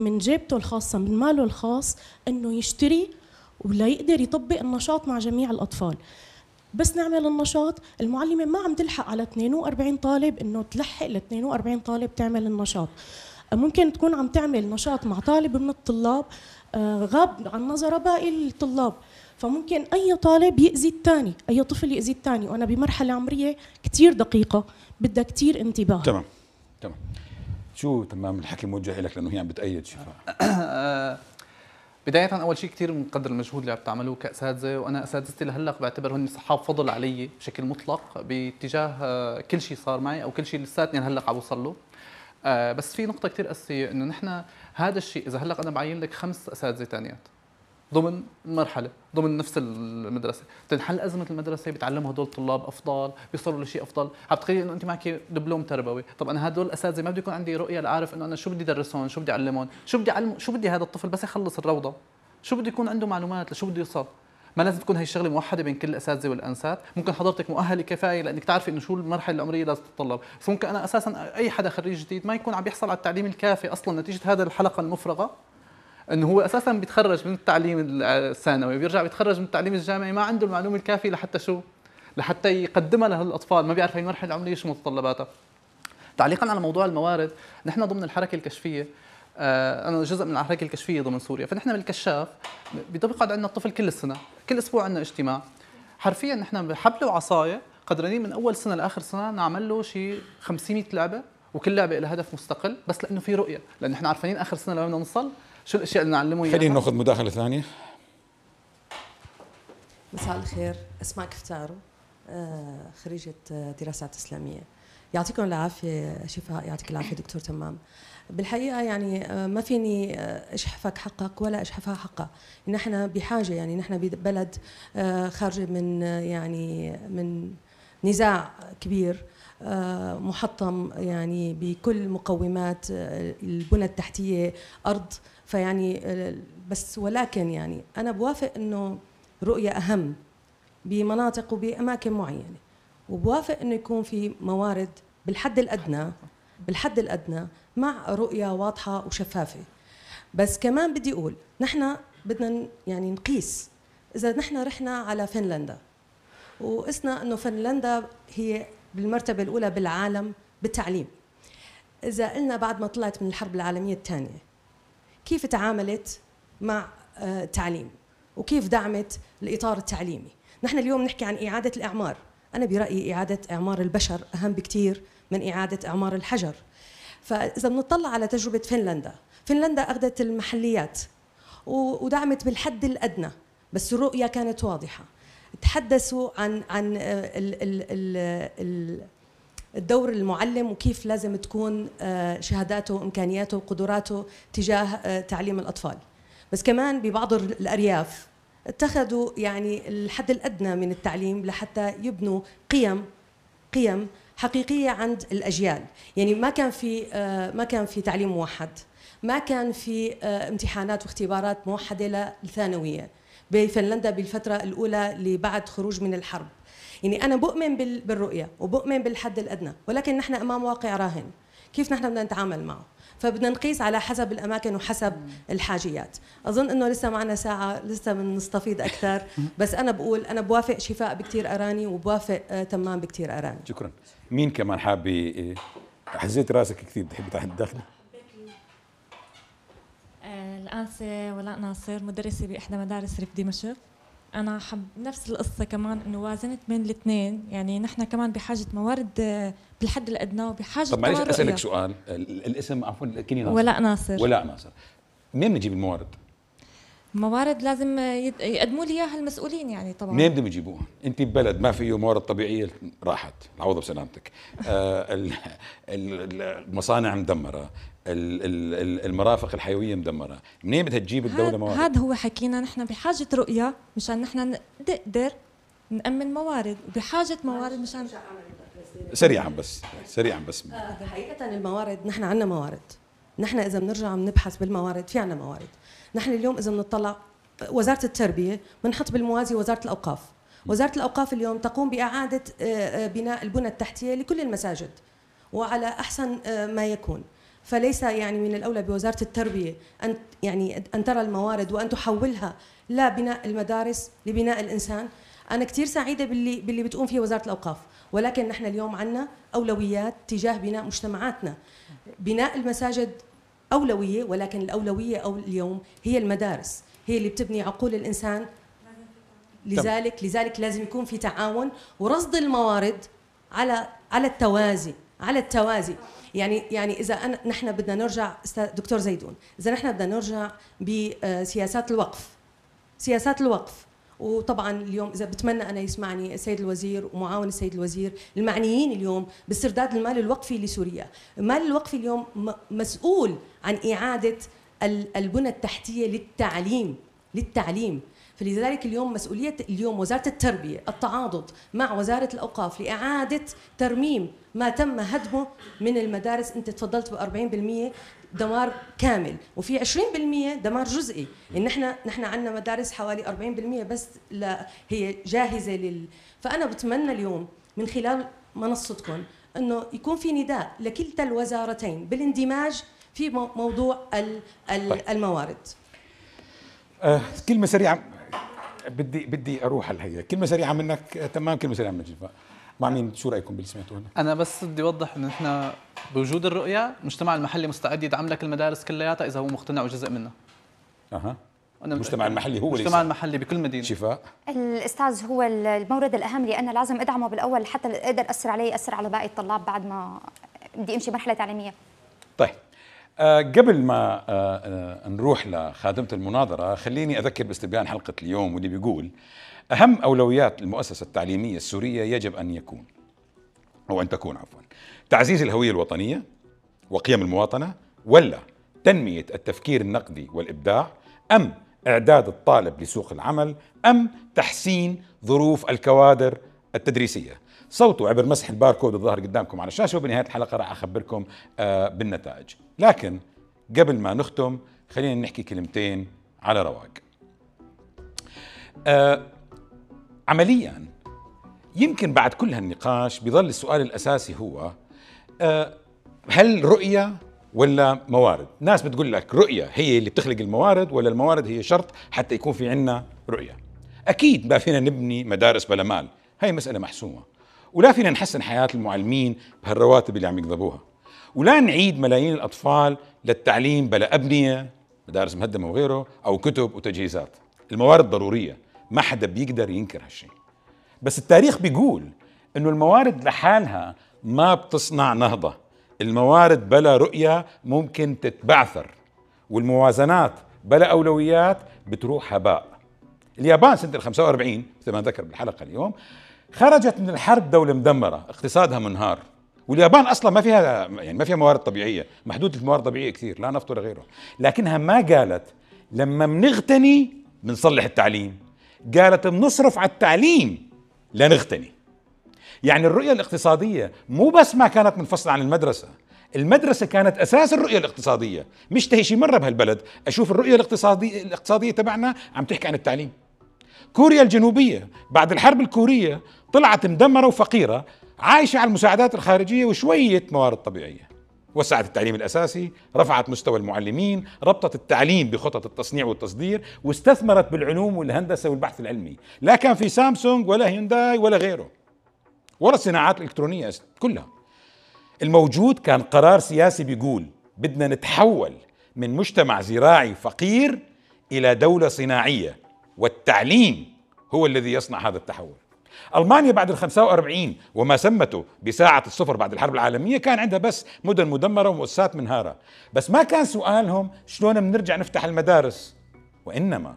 من جيبته الخاصة، من ماله الخاص، إنه يشتري ولا يقدر يطبق النشاط مع جميع الأطفال. بس نعمل النشاط، المعلمة ما عم تلحق على 42 طالب إنه تلحق ل 42 طالب تعمل النشاط. ممكن تكون عم تعمل نشاط مع طالب من الطلاب غاب عن نظر باقي الطلاب، فممكن أي طالب يأذي الثاني، أي طفل يأذي الثاني، وأنا بمرحلة عمرية كتير دقيقة بدها كتير انتباه. تمام. شو تمام الحكي موجه لك لأنه هي عم بتأيد شفاء؟ بداية أول شيء كثير بنقدر المجهود اللي عم تعملوا كأساتذة، وأنا أساتذتي لهلا بعتبر هن صحاب فضل علي بشكل مطلق باتجاه كل شيء صار معي أو كل شيء لساتني لهلا عم بوصل له. بس في نقطة كثير أساسية إنه نحن هذا الشيء إذا هلا أنا بعين لك 5 أساتذة ثانيات ضمن مرحلة ضمن نفس المدرسة، تنحل أزمة المدرسة، بيتعلموا هدول الطلاب أفضل، بيصلوا لشيء أفضل. عم تخيل إنه أنت معك دبلوم تربوي، طب أنا هدول الأساتذة ما بدي يكون عندي رؤية لأعرف إنه أنا شو بدي أدرسهم، شو بدي أعلمهم، شو بدي هذا الطفل بس يخلص الروضة، شو بده يكون عنده معلومات لشو بده يوصل. ما لازم تكون هي الشغله موحده بين كل الاساتذه والانسات، ممكن حضرتك مؤهله كفايه لانك تعرفي انه شو المرحله العمريه لازم تتطلب، بس ممكن انا اساسا اي حدا خريج جديد ما يكون عم يحصل على التعليم الكافي اصلا نتيجه هذا الحلقه المفرغه، انه هو اساسا بيتخرج من التعليم الثانوي وبيرجع بيتخرج من التعليم الجامعي ما عنده المعلومه الكافيه لحتى يقدمها للاطفال، ما بيعرف هي المرحله العمريه شو متطلباتها. تعليقا على موضوع الموارد، نحن ضمن الحركه الكشفيه، انا جزء من الحركه الكشفيه ضمن سوريا، فنحن بالكشاف بيقعد عندنا الطفل كل السنه، كل اسبوع عندنا اجتماع، حرفيا نحن بحبل وعصايه قدرانين من اول سنه لاخر سنه نعمل له شيء 500 لعبه، وكل لعبه لها هدف مستقل، بس لانه في رؤيه، لانه نحن عارفين اخر سنه لوين بدنا نوصل، شو الاشياء اللي نعلمه اياها. خلينا ناخذ مداخله ثانيه. مساء الخير، اسماء كفتارو، خريجة دراسات إسلامية. يعطيكم العافية شفاء، يعطيك العافية دكتور تمام. بالحقيقة يعني ما فيني أشحفك حقك ولا أشحفها حقها، نحن بحاجة، يعني نحن ببلد خارج من يعني من نزاع كبير محطم يعني بكل مقومات البنى التحتية أرض، فيعني بس ولكن يعني أنا بوافق إنه رؤية أهم بمناطق وبأماكن معينة، وبوافق إنه يكون في موارد بالحد الأدنى مع رؤية واضحة وشفافة. بس كمان بدي أقول نحن بدنا يعني نقيس، إذا نحن رحنا على فنلندا وقسنا إنه فنلندا هي بالمرتبة الأولى بالعالم بالتعليم، إذا قلنا بعد ما طلعت من الحرب العالمية الثانية كيف تعاملت مع التعليم وكيف دعمت الإطار التعليمي. نحن اليوم نحكي عن إعادة الإعمار، أنا برأيي إعادة إعمار البشر أهم بكتير من إعادة إعمار الحجر. فإذا بنطلع على تجربة فنلندا أخذت المحليات ودعمت بالحد الأدنى، بس الرؤية كانت واضحة. تحدثوا عن الدور المعلم وكيف لازم تكون شهاداته وإمكانياته وقدراته تجاه تعليم الأطفال، بس كمان ببعض الأرياف اتخذوا يعني الحد الأدنى من التعليم لحتى يبنوا قيم حقيقية عند الأجيال. يعني ما كان في تعليم موحد، ما كان في امتحانات واختبارات موحدة للثانوية بفنلندا بالفترة الأولى اللي بعد خروج من الحرب. يعني أنا بؤمن بالرؤية وبؤمن بالحد الأدنى، ولكن نحن أمام واقع راهن، كيف نحن بدنا نتعامل معه؟ فبدنا نقيس على حسب الأماكن وحسب الحاجيات. أظن أنه لسه معنا ساعة، لسه بنستفيض أكثر، بس أنا بقول أنا بوافق شفاء بكتير أراني وبوافق تمام بكتير أراني. شكرا. مين كمان حابة؟ حزيت راسك كثير، بتحبي تدخلي؟ الآنسة ولاء ناصر، مدرسة بإحدى مدارس ريف دمشق. أنا حب نفس القصة كمان، إنه وازنت بين الاثنين، يعني نحن كمان بحاجة موارد بالحد الأدنى وبحاجة. طب معلش أسألك سؤال، الاسم عفوا كني ناصر. ولاء ناصر. منين بنجيب الموارد؟ موارد لازم يقدموا لي اياها المسؤولين، يعني طبعا. منين بدهم يجيبوها؟ انت ببلد ما فيه موارد طبيعيه راحت، العوض بسلامتك. المصانع مدمره، المرافق الحيويه مدمره، منين بدها تجيب الدوله موارد؟ هذا هو حكينا، نحن بحاجه رؤيه مشان نحن نقدر نأمن موارد، بحاجه موارد مشان. سريعا بس حقيقه الموارد، نحن عندنا موارد، نحن اذا بنرجع بنبحث بالموارد في عندنا موارد. نحن اليوم إذا بنطلع وزارة التربية بنحط بالموازي وزارة الأوقاف. وزارة الأوقاف اليوم تقوم بإعادة بناء البنى التحتية لكل المساجد وعلى أحسن ما يكون. فليس يعني من الأولى بوزارة التربية أن ترى الموارد وأن تحولها لا بناء المدارس لبناء الإنسان. أنا كثير سعيدة باللي بتقوم فيه وزارة الأوقاف، ولكن نحن اليوم عندنا أولويات تجاه بناء مجتمعاتنا. بناء المساجد أولوية، ولكن الأولوية اليوم هي المدارس، هي اللي بتبني عقول الإنسان. لذلك لازم يكون في تعاون ورصد الموارد على التوازي. يعني إذا نحن بدنا نرجع دكتور زيدون، إذا نحن بدنا نرجع بسياسات الوقف، وطبعا اليوم اذا بتمنى انا يسمعني السيد الوزير ومعاون السيد الوزير المعنيين اليوم باسترداد المال الوقفي لسوريا. المال الوقفي اليوم مسؤول عن اعاده البنى التحتيه للتعليم. فلذلك اليوم مسؤوليه وزاره التربيه التعاضد مع وزاره الاوقاف لاعاده ترميم ما تم هدمه من المدارس. انت تفضلت ب 40% دمار كامل، وفي 20% دمار جزئي. يعني نحن عندنا مدارس حوالي 40% بس هي جاهزه فانا بتمنى اليوم من خلال منصتكم انه يكون في نداء لكلتا الوزارتين بالاندماج في موضوع الموارد. كلمه سريعه، بدي اروح على هي كلمه سريعه منك. تمام، كلمه سريعه منك شفاء. مع مين؟ شو رايكم باللي سمعتوه هنا؟ انا بس بدي اوضح انه احنا بوجود الرؤيه المجتمع المحلي مستعد يدعم لك المدارس كلياتها اذا هو مقتنع وجزء منها. المجتمع المحلي هو المجتمع المحلي بكل مدينه. شفاء، الاستاذ هو المورد الاهم، لان لازم ادعمه بالاول حتى اقدر اثر عليه، ياثر على باقي الطلاب بعد ما بدي امشي مرحله تعليميه. طيب قبل ما نروح لخادمة المناظرة، خليني أذكر باستبيان حلقة اليوم واللي بيقول: أهم أولويات المؤسسة التعليمية السورية يجب أن تكون تعزيز الهوية الوطنية وقيم المواطنة، ولا تنمية التفكير النقدي والإبداع، أم إعداد الطالب لسوق العمل، أم تحسين ظروف الكوادر التدريسية. صوتوا عبر مسح الباركود الظاهر قدامكم على الشاشة، وبنهاية الحلقة راح أخبركم بالنتائج. لكن قبل ما نختم خلينا نحكي كلمتين على رواق. عمليا يمكن بعد كل هالنقاش بيظل السؤال الأساسي هو هل رؤية ولا موارد؟ ناس بتقول لك رؤية هي اللي بتخلق الموارد، ولا الموارد هي شرط حتى يكون في عنا رؤية. أكيد ما فينا نبني مدارس بلا مال، هاي مسألة محسومة، ولا فينا نحسن حياة المعلمين بهالرواتب اللي عم يقبضوها، ولا نعيد ملايين الأطفال للتعليم بلا أبنية، مدارس مهدمة وغيره، أو كتب وتجهيزات. الموارد ضرورية، ما حدا بيقدر ينكر هالشيء، بس التاريخ بيقول إنه الموارد لحالها ما بتصنع نهضة. الموارد بلا رؤية ممكن تتبعثر، والموازنات بلا أولويات بتروح هباء. اليابان سنة 45 مثل ما ذكر بالحلقة اليوم خرجت من الحرب دولة مدمرة، اقتصادها منهار، واليابان اصلا ما فيها موارد طبيعية، محدودة الموارد الطبيعية كثير، لا نفط ولا غيره، لكنها ما قالت لما بنغتني بنصلح التعليم، قالت بنصرف على التعليم لا نغتني. يعني الرؤية الاقتصادية مو بس ما كانت منفصلة عن المدرسة كانت أساس الرؤية الاقتصادية. مش تهي مرة بهالبلد أشوف الرؤية الاقتصادية تبعنا عم تحكي عن التعليم. كوريا الجنوبية بعد الحرب الكورية طلعت مدمرة وفقيرة، عايشة على المساعدات الخارجية وشوية موارد طبيعية. وسعت التعليم الأساسي، رفعت مستوى المعلمين، ربطت التعليم بخطط التصنيع والتصدير، واستثمرت بالعلوم والهندسة والبحث العلمي. لا كان في سامسونج ولا هيونداي ولا غيره، ولا الصناعات الإلكترونية كلها. الموجود كان قرار سياسي بيقول بدنا نتحول من مجتمع زراعي فقير إلى دولة صناعية، والتعليم هو الذي يصنع هذا التحول. ألمانيا بعد 45 وما سمته بساعة الصفر بعد الحرب العالمية كان عندها بس مدن مدمرة ومؤسسات منهارة، بس ما كان سؤالهم شلون بنرجع نفتح المدارس، وإنما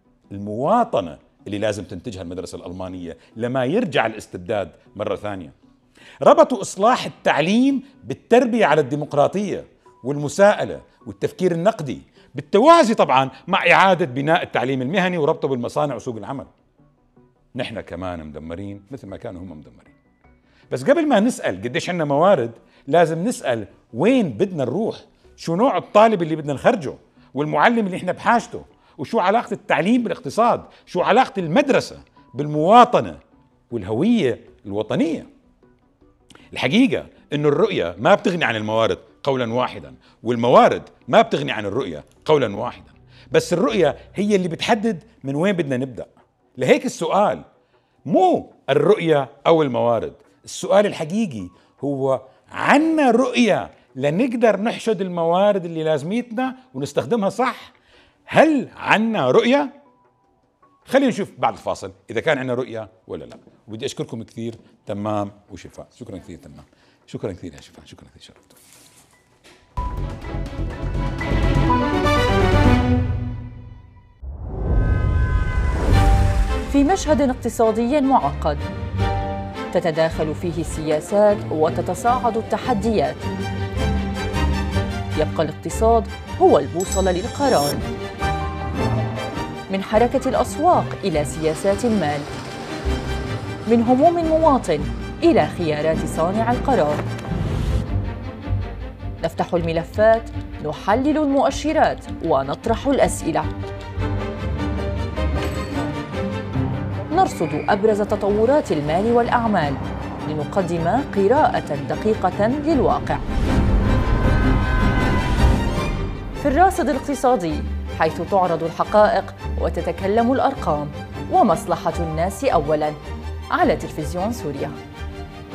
المواطنة اللي لازم تنتجها المدرسة الألمانية لما يرجع الاستبداد مرة ثانية. ربطوا إصلاح التعليم بالتربية على الديمقراطية والمساءلة والتفكير النقدي، بالتوازي طبعا مع إعادة بناء التعليم المهني وربطه بالمصانع وسوق العمل. نحن كمان مدمرين مثل ما كانوا هم مدمرين. بس قبل ما نسأل قديش عندنا موارد لازم نسأل وين بدنا نروح، شو نوع الطالب اللي بدنا نخرجه، والمعلم اللي احنا بحاجته، وشو علاقة التعليم بالاقتصاد، شو علاقة المدرسة بالمواطنة والهوية الوطنية. الحقيقة إنه الرؤية ما بتغني عن الموارد قولا واحدا، والموارد ما بتغني عن الرؤية قولا واحدا، بس الرؤية هي اللي بتحدد من وين بدنا نبدأ. لهيك السؤال مو الرؤية أو الموارد، السؤال الحقيقي هو عنا رؤية لنقدر نحشد الموارد اللي لازميتنا ونستخدمها صح؟ هل عنا رؤية؟ خلينا نشوف بعد الفاصل إذا كان عنا رؤية ولا لا. وبدي أشكركم كثير تمام وشفاء. شكرا كثير تمام، شكرا كثير يا شفاء، شكرا كثير، شرفتوا. في مشهد اقتصادي معقد تتداخل فيه السياسات وتتصاعد التحديات، يبقى الاقتصاد هو البوصلة للقرار. من حركة الأسواق إلى سياسات المال، من هموم المواطن إلى خيارات صانع القرار. نفتح الملفات، نحلل المؤشرات ونطرح الأسئلة، نرصد أبرز تطورات المال والأعمال لنقدم قراءة دقيقة للواقع. في الراصد الاقتصادي، حيث تعرض الحقائق وتتكلم الأرقام، ومصلحة الناس أولاً، على تلفزيون سوريا.